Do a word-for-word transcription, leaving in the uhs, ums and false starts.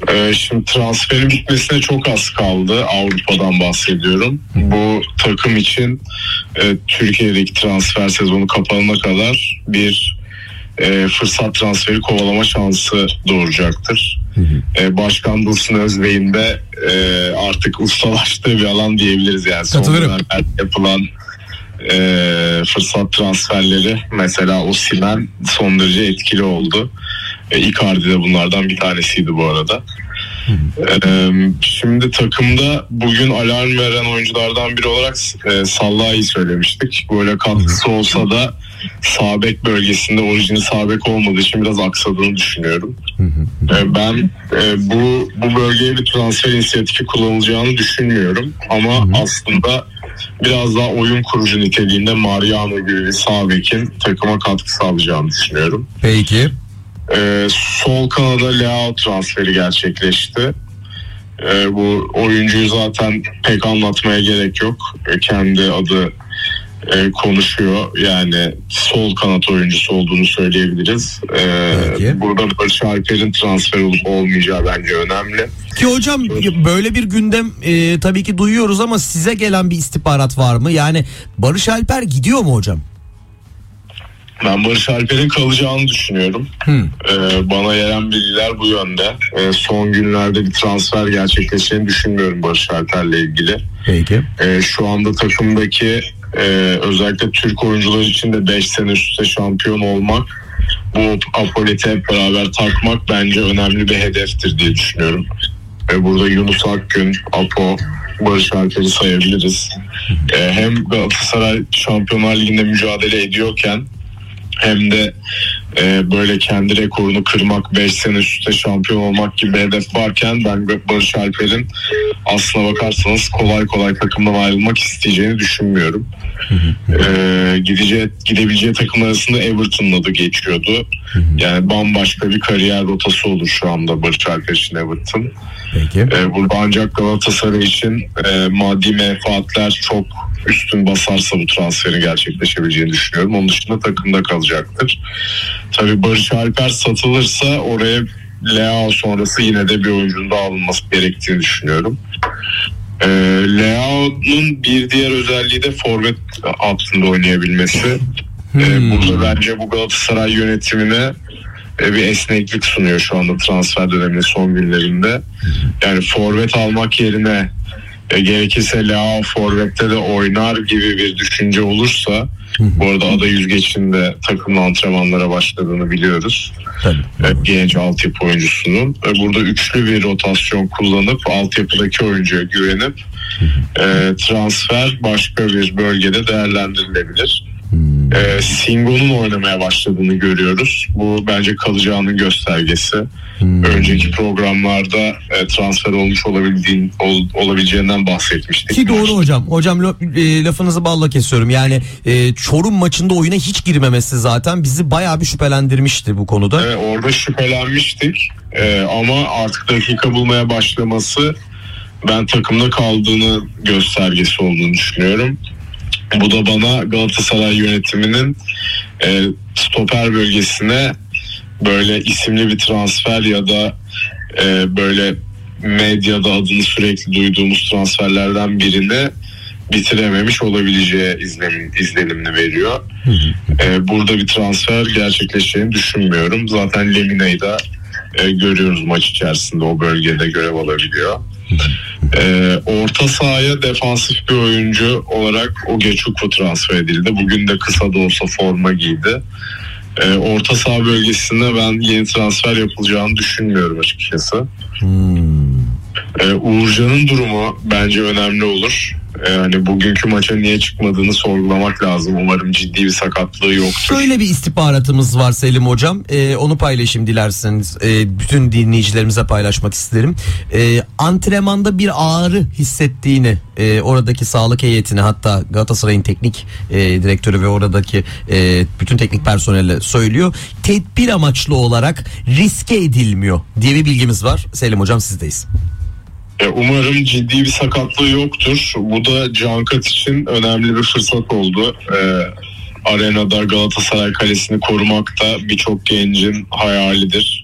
Ee, şimdi transferin bitmesine çok az kaldı. Avrupa'dan bahsediyorum. Bu takım için e, Türkiye'deki transfer sezonu kapanana kadar bir e, fırsat transferi kovalama şansı doğuracaktır. Hı hı. E, Başkan Dursun Özbey'in de e, artık ustalaştığı bir alan diyebiliriz yani. Son dönemlerde yapılan e, fırsat transferleri, mesela Osimhen son derece etkili oldu. E, Icardi de bunlardan bir tanesiydi bu arada. Ee, şimdi takımda bugün alarm veren oyunculardan biri olarak e, Salah'ı söylemiştik. Böyle katkısı olsa da sağ bek bölgesinde orijinal sağ bek olmadığı için biraz aksadığını düşünüyorum. Ee, ben e, bu bu bölgeye bir transfer inisiyatifi kullanılacağını düşünmüyorum. Ama aslında biraz daha oyun kurucu niteliğinde Mariano gibi bir sağ bekin takıma katkı sağlayacağını düşünüyorum. Peki. Ee, sol kanada Leao transferi gerçekleşti. Ee, bu oyuncuyu zaten pek anlatmaya gerek yok. Ee, kendi adı e, konuşuyor. Yani sol kanat oyuncusu olduğunu söyleyebiliriz. Ee, burada Barış Alper'in transfer olup olmayacağı bence önemli. Ki hocam böyle bir gündem e, tabii ki duyuyoruz ama size gelen bir istihbarat var mı? Yani Barış Alper gidiyor mu hocam? Ben Barış Alper'in kalacağını düşünüyorum. Hmm. Ee, bana gelen bilgiler bu yönde. Ee, son günlerde bir transfer gerçekleşeceğini düşünmüyorum Barış Alper'le ilgili. Peki. Ee, şu anda takımdaki e, özellikle Türk oyuncular için de beş sene üst üste şampiyon olmak, bu apoleti hep beraber takmak bence önemli bir hedeftir diye düşünüyorum. Ee, burada Yunus Akgün, Apo, Barış Alper'i sayabiliriz. Ee, hem Galatasaray Şampiyonlar Ligi'nde mücadele ediyorken hem de e, böyle kendi rekorunu kırmak, beş sene üst üste şampiyon olmak gibi bir hedef varken ben Barış Alper'in aslına bakarsanız kolay kolay takımdan ayrılmak isteyeceğini düşünmüyorum. e, gideceği, gidebileceği takım arasında Everton'ın adı geçiyordu. Yani bambaşka bir kariyer rotası olur şu anda Barış Alper için Everton. Peki. E, burada ancak Galatasaray için e, maddi menfaatler çok üstün basarsa bu transferin gerçekleşebileceğini düşünüyorum. Onun dışında takımda kalacaktır. Tabii Barış Alper satılırsa oraya Leao sonrası yine de bir oyuncunun da alınması gerektiğini düşünüyorum. Ee, Leao'nun bir diğer özelliği de forvet altında oynayabilmesi. Hmm. Ee, burada bence bu Galatasaray yönetimine e, bir esneklik sunuyor şu anda transfer döneminin son günlerinde. Yani forvet almak yerine E, gerekirse Leao forvette de oynar gibi bir düşünce olursa, hı hı. Bu arada Ada Yüzgeç'in de takımla antrenmanlara başladığını biliyoruz. E, genç altyapı oyuncusunun. E, burada üçlü bir rotasyon kullanıp altyapıdaki oyuncuya güvenip e, transfer başka bir bölgede değerlendirilebilir. E, Singo'nun oynamaya başladığını görüyoruz. Bu bence kalacağının göstergesi. Hmm. Önceki programlarda e, transfer olmuş olabildiğin, ol, olabileceğinden bahsetmiştik. Ki doğru hocam. Hocam e, lafınızı balla kesiyorum. Yani e, Çorum maçında oyuna hiç girmemesi zaten bizi bayağı bir şüphelendirmişti bu konuda. Evet, orada şüphelenmiştik. E, ama artık dakika bulmaya başlaması ben takımda kaldığını göstergesi olduğunu düşünüyorum. Bu da bana Galatasaray yönetiminin e, stoper bölgesine böyle isimli bir transfer ya da e, böyle medyada adını sürekli duyduğumuz transferlerden birini bitirememiş olabileceği izlenim, izlenimini veriyor. e, burada bir transfer gerçekleşeceğini düşünmüyorum. Zaten Lemina'yı da e, görüyoruz maç içerisinde o bölgede görev alabiliyor. Ee, orta sahaya defansif bir oyuncu olarak Ogeçuku transfer edildi. Bugün de kısa da olsa forma giydi. Ee, orta saha bölgesinde ben yeni transfer yapılacağını düşünmüyorum açıkçası. Hmm. Ee, Uğurcan'ın durumu bence önemli olur. Yani bugünkü maça niye çıkmadığını sorgulamak lazım. Umarım ciddi bir sakatlığı yoktur. Şöyle bir istihbaratımız var Selim hocam. Ee, onu paylaşayım dilerseniz. Ee, bütün dinleyicilerimize paylaşmak isterim. Ee, antrenmanda bir ağrı hissettiğini e, oradaki sağlık heyetine, hatta Galatasaray'ın teknik e, direktörü ve oradaki e, bütün teknik personele söylüyor. Tedbir amaçlı olarak riske edilmiyor diye bir bilgimiz var. Selim hocam sizdeyiz. Umarım ciddi bir sakatlığı yoktur. Bu da Cankat için önemli bir fırsat oldu. Ee, arenada Galatasaray Kalesi'ni korumak da birçok gencin hayalidir.